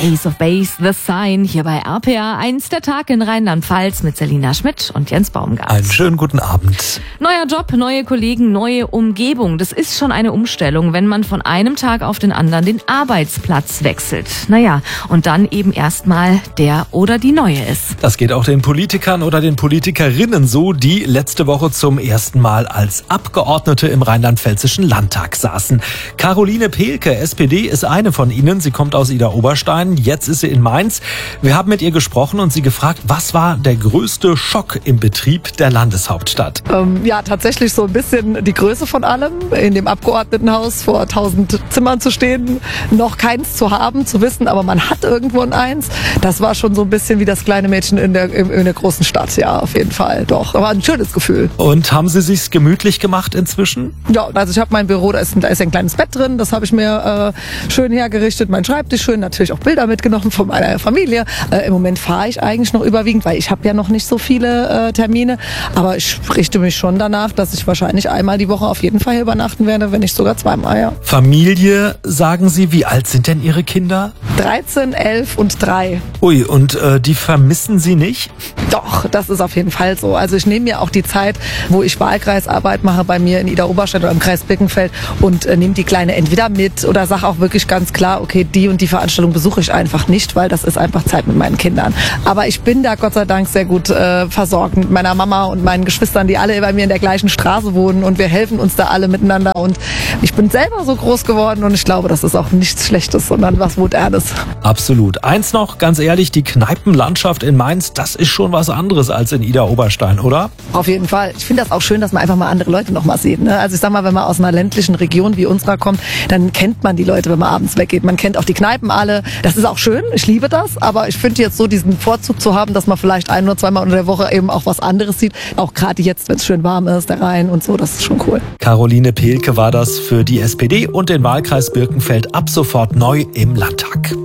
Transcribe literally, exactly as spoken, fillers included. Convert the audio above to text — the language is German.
Ace of Base, The Sign, hier bei R P A eins, der Tag in Rheinland-Pfalz mit Selina Schmidt und Jens Baumgart. Einen schönen guten Abend. Neuer Job, neue Kollegen, neue Umgebung. Das ist schon eine Umstellung, wenn man von einem Tag auf den anderen den Arbeitsplatz wechselt. Naja, und dann eben erstmal der oder die neue ist. Das geht auch den Politikern oder den Politikerinnen so, die letzte Woche zum ersten Mal als Abgeordnete im rheinland-pfälzischen Landtag saßen. Caroline Pehlke, S P D, ist eine von ihnen. Sie kommt aus Idar-Oberstein. Jetzt ist sie in Mainz. Wir haben mit ihr gesprochen und sie gefragt, was war der größte Schock im Betrieb der Landeshauptstadt? Ähm, ja, tatsächlich so ein bisschen die Größe von allem. In dem Abgeordnetenhaus vor tausend Zimmern zu stehen, noch keins zu haben, zu wissen, aber man hat irgendwo ein eins. Das war schon so ein bisschen wie das kleine Mädchen in der, in, in der großen Stadt. Ja, auf jeden Fall. Doch, aber ein schönes Gefühl. Und haben Sie sich's gemütlich gemacht inzwischen? Ja, also ich habe mein Büro, da ist, da ist ein kleines Bett drin. Das habe ich mir äh, schön hergerichtet. Mein Schreibtisch schön, natürlich auch Bilder mitgenommen von meiner Familie. Äh, Im Moment fahre ich eigentlich noch überwiegend, weil ich habe ja noch nicht so viele äh, Termine. Aber ich richte mich schon danach, dass ich wahrscheinlich einmal die Woche auf jeden Fall hier übernachten werde, wenn nicht sogar zweimal, ja. Familie, sagen Sie, wie alt sind denn Ihre Kinder? dreizehn, elf und drei. Ui, und äh, die vermissen Sie nicht? Doch, das ist auf jeden Fall so. Also ich nehme mir auch die Zeit, wo ich Wahlkreisarbeit mache bei mir in Idar-Oberstein oder im Kreis Birkenfeld und äh, nehme die Kleine entweder mit oder sage auch wirklich ganz klar, okay, die und die Veranstaltung besuche ich einfach nicht, weil das ist einfach Zeit mit meinen Kindern. Aber ich bin da Gott sei Dank sehr gut äh, versorgt mit meiner Mama und meinen Geschwistern, die alle bei mir in der gleichen Straße wohnen und wir helfen uns da alle miteinander und ich bin selber so groß geworden und ich glaube, das ist auch nichts Schlechtes, sondern was Modernes. Absolut. Eins noch, ganz ehrlich, die Kneipenlandschaft in Mainz, das ist schon was anderes als in Idar-Oberstein, oder? Auf jeden Fall. Ich finde das auch schön, dass man einfach mal andere Leute noch mal sieht. Ne? Also ich sag mal, wenn man aus einer ländlichen Region wie unserer kommt, dann kennt man die Leute, wenn man abends weggeht. Man kennt auch die Kneipen alle. Das ist auch schön. Ich liebe das. Aber ich finde jetzt so diesen Vorzug zu haben, dass man vielleicht ein oder zweimal unter der Woche eben auch was anderes sieht. Auch gerade jetzt, wenn es schön warm ist, der Rhein und so, das ist schon cool. Caroline Pehlke war das für die S P D und den Wahlkreis Birkenfeld ab sofort neu im Landtag.